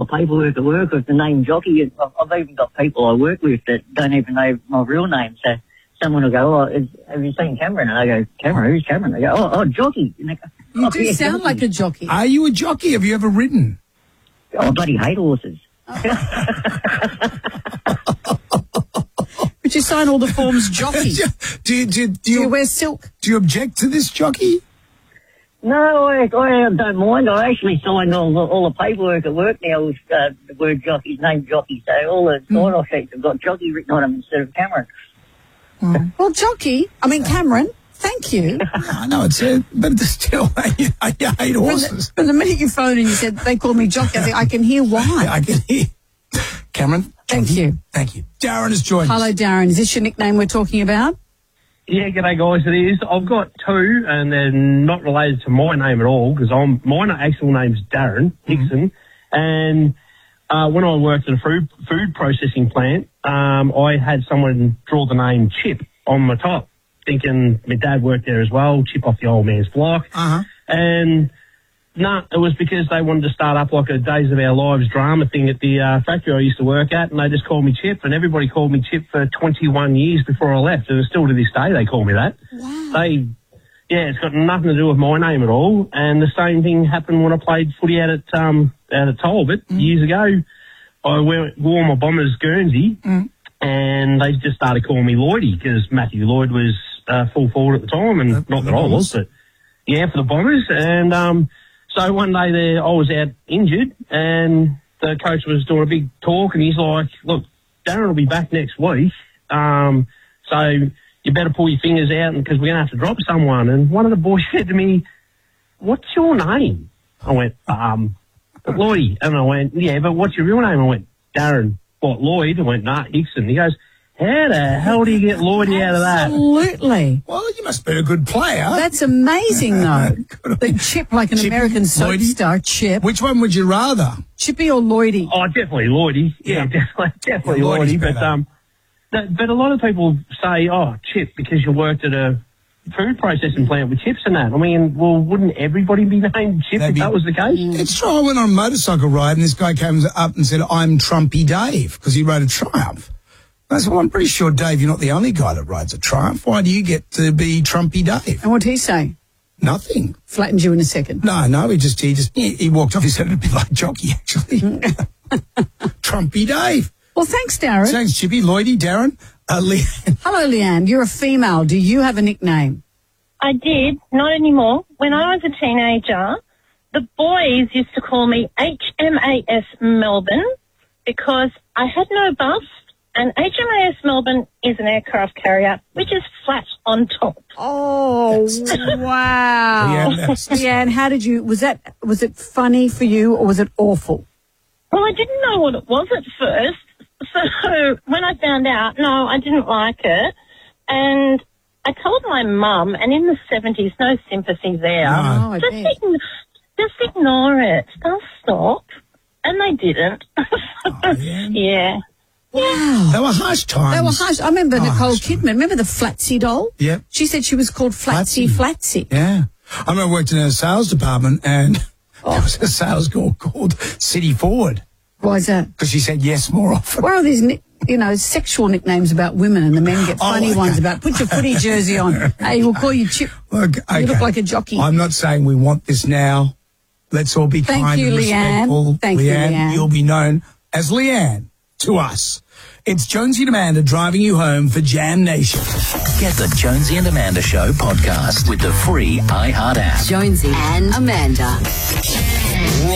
paperwork at work with the name Jockey. I've even got people I work with that don't even know my real name. So someone will go, have you seen Cameron? And I go, Cameron? Who's Cameron? They go, Jockey. And they go, you do sound like a jockey. Are you a jockey? Have you ever ridden? I bloody hate horses. But you sign all the forms jockey. Do you wear silk? Do you object to this, jockey? No, I don't mind. I actually signed all the paperwork at work now with the word jockey's name Jockey. So all the sign-off sheets have got Jockey written on them instead of Cameron. Well, Cameron, thank you. I know, but still, you hate horses. From the minute you phoned and you said they call me Jockey, I can hear why. I can hear. Cameron, thank you. Thank you. Darren has joined us. Hello, Darren. Is this your nickname we're talking about? Yeah, g'day guys, it is. I've got two, and they're not related to my name at all, because mine actual name's Darren Hickson, and when I worked at a food processing plant, I had someone draw the name Chip on my top, thinking my dad worked there as well, Chip off the old man's block, and it was because they wanted to start up like a Days of Our Lives drama thing at the factory I used to work at, and they just called me Chip, and everybody called me Chip for 21 years before I left, and still to this day they call me that. Wow. It's got nothing to do with my name at all, and the same thing happened when I played footy out at Talbot years ago. I wore my Bombers Guernsey, and they just started calling me Lloydie, because Matthew Lloyd was full forward at the time, and not that I was, but yeah, for the Bombers, and so one day I was out injured, and the coach was doing a big talk, and he's like, look, Darren will be back next week, so you better pull your fingers out because we're going to have to drop someone. And one of the boys said to me, what's your name? I went, Lloydie. And I went, yeah, but what's your real name? I went, Darren. What, Lloyd? I went, nah, Hickson. He goes, how the hell do you get Lloydie out of that? Absolutely. Well, you must be a good player. That's amazing, though. The Chip, like an American soap star, Chip. Which one would you rather? Chippy or Lloydie? Oh, definitely Lloydie. Yeah, definitely Lloydie. But a lot of people say, Chip, because you worked at a food processing plant with chips and that. I mean, well, wouldn't everybody be named Chip if that was the case? It's true. I went on a motorcycle ride, and this guy came up and said, I'm Trumpy Dave, because he rode a Triumph. I said, well, I'm pretty sure, Dave, you're not the only guy that rides a Triumph. Why do you get to be Trumpy Dave? And what did he say? Nothing. Flattened you in a second? No, he walked off. He said it'd be like Jockey, actually. Trumpy Dave. Well, thanks, Darren. Thanks, Chippy. Lloydie, Darren. Leanne. Hello, Leanne. You're a female. Do you have a nickname? I did. Not anymore. When I was a teenager, the boys used to call me HMAS Melbourne because I had no bust. And HMAS Melbourne is an aircraft carrier, which is flat on top. Oh, wow. Leanne, how did you, was it funny for you or was it awful? Well, I didn't know what it was at first. So when I found out, no, I didn't like it. And I told my mum, and in the 70s, no sympathy there. No, just ignore it. They'll stop. And they didn't. Yeah. Wow. They were harsh times. They were harsh. I remember Nicole Kidman. Remember the Flatsy doll? Yeah. She said she was called Flatsy. Yeah. I remember I worked in a sales department, and there was a sales girl called City Forward. Why is that? Because she said yes more often. Where are these, sexual nicknames about women, and the men get funny ones about put your footy jersey on. Hey, we'll call you Chip. Look, okay. You look like a jockey. I'm not saying we want this now. Let's all be kind and respectful. Thank you, Leanne. You'll be known as Leanne to us. It's Jonesy and Amanda driving you home for Jam Nation. Get the Jonesy and Amanda Show podcast with the free iHeart app. Jonesy and Amanda.